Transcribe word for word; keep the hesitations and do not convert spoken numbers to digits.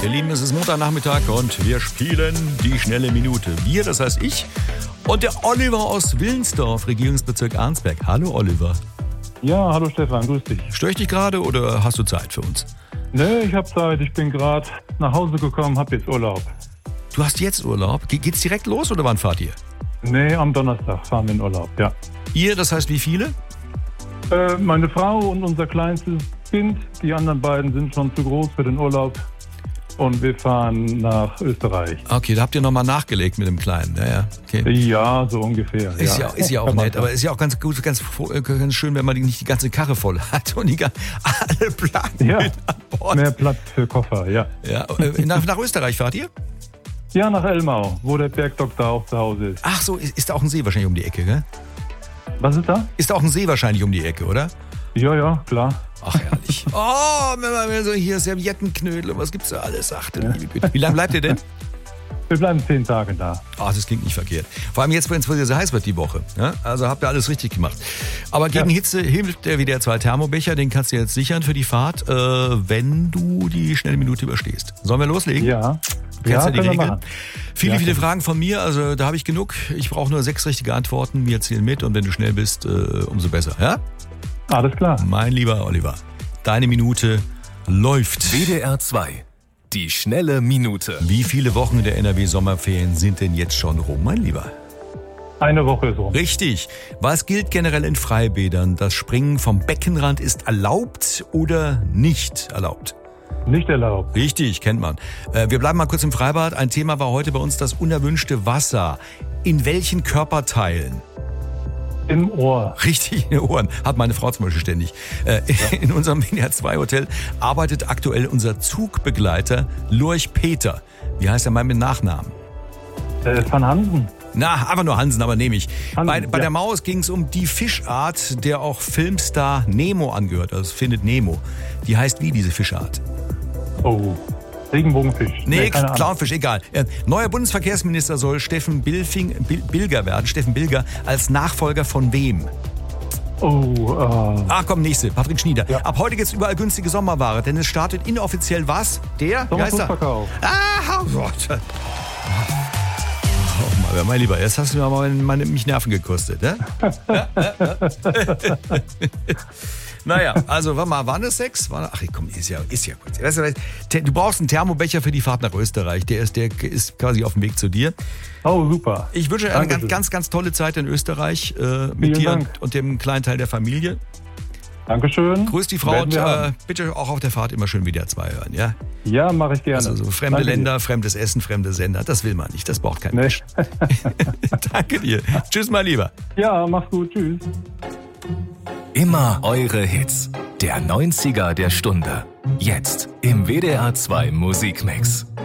Ihr Lieben, es ist Montagnachmittag und wir spielen die schnelle Minute. Wir, das heißt ich und der Oliver aus Willensdorf, Regierungsbezirk Arnsberg. Hallo Oliver. Ja, hallo Stefan, grüß dich. Störe ich dich gerade oder hast du Zeit für uns? Nee, ich habe Zeit. Ich bin gerade nach Hause gekommen, habe jetzt Urlaub. Du hast jetzt Urlaub? Ge- geht's direkt los oder wann fahrt ihr? Nee, am Donnerstag fahren wir in Urlaub, ja. Ihr, das heißt wie viele? Äh, meine Frau und unser kleinstes Kind. Die anderen beiden sind schon zu groß für den Urlaub. Und wir fahren nach Österreich. Okay, da habt ihr nochmal nachgelegt mit dem Kleinen. Ja, ja. Okay. Ja, so ungefähr. Ist ja, ja, ist ja auch nett, aber ist ja auch ganz gut, ganz, ganz schön, wenn man nicht die ganze Karre voll hat und die ga- alle Platten Ja, mit an Bord. mehr Platz für Koffer, ja. Ja, äh, nach, nach Österreich fahrt ihr? Ja, nach Elmau, wo der Bergdoktor auch zu Hause ist. Ach so, ist, ist da auch ein See wahrscheinlich um die Ecke, gell? Was ist da? Ist da auch ein See wahrscheinlich um die Ecke, oder? Ja, ja, klar. Ach, herrlich. Oh, wenn man mir so hier Serviettenknödel, was gibt's da alles? Ach, du liebe Güte. Wie lange bleibt ihr denn? Wir bleiben zehn Tage da. Ah, das klingt nicht verkehrt. Vor allem jetzt, wenn es wieder so heiß wird die Woche. Ja? Also habt ihr alles richtig gemacht. Aber gegen Ja. Hitze hilft der W D R zwei Thermobecher. Den kannst du jetzt sichern für die Fahrt, äh, wenn du die schnelle Minute überstehst. Sollen wir loslegen? Ja. Du kennst ja, die können wir Regeln. machen. Viele, Ja, viele kenn ich. Fragen von mir. Also da habe ich genug. Ich brauche nur sechs richtige Antworten. Wir zählen mit und wenn du schnell bist, äh, umso besser. Ja? Alles klar. Mein lieber Oliver, deine Minute läuft. W D R zwei. Die schnelle Minute. Wie viele Wochen der N R W-Sommerferien sind denn jetzt schon rum, mein Lieber? Eine Woche ist rum. Richtig. Was gilt generell in Freibädern? Das Springen vom Beckenrand ist erlaubt oder nicht erlaubt? Nicht erlaubt. Richtig, kennt man. Äh, wir bleiben mal kurz im Freibad. Ein Thema war heute bei uns das unerwünschte Wasser. In welchen Körperteilen? Im Ohr. Richtig, in den Ohren. Hat meine Frau zum Beispiel ständig. Äh, in unserem W D R zwei Hotel arbeitet aktuell unser Zugbegleiter Lurch Peter. Wie heißt er mal mit Nachnamen? Äh, Van Hansen. Na, einfach nur Hansen, aber nehme ich. Hansen, bei bei ja. der Maus ging es um die Fischart, der auch Filmstar Nemo angehört. Also Findet Nemo. Die heißt wie, diese Fischart? Oh. Regenbogenfisch. Nee, keine Ahnung. Clownfisch, egal. Äh, neuer Bundesverkehrsminister soll Steffen Bilfing, Bil, Bilger werden. Steffen Bilger als Nachfolger von wem? Oh, äh, Ah, komm, nächste. Patrick Schnieder. Ja. Ab heute gibt's überall günstige Sommerware, denn es startet inoffiziell was? Der? Wie heißt er? Sommerflugverkauf. Ah, oh Gott. Oh, mein, mein Lieber, jetzt hast du mir aber meine, mich Nerven gekostet, ne? Naja, also, warte mal, waren das sechs? War, ach komm, ist ja, ist ja gut. Weißt du, du brauchst einen Thermobecher für die Fahrt nach Österreich. Der ist, der ist quasi auf dem Weg zu dir. Oh, super. Ich wünsche dir eine ganz, Dankeschön. ganz, ganz tolle Zeit in Österreich äh, mit Vielen dir Dank. und, und dem kleinen Teil der Familie. Dankeschön. Grüß die Frau Werden und wir äh, haben. bitte auch auf der Fahrt immer schön W D R zwei hören, ja? Ja, mache ich gerne. Also so fremde Danke dir. Länder, fremdes Essen, fremde Sender, das will man nicht, das braucht kein Nee. Mensch. Danke dir. Tschüss, mein Lieber. Ja, mach's gut. Tschüss. Immer eure Hits. Der neunziger der Stunde. Jetzt im W D R zwei Musikmix.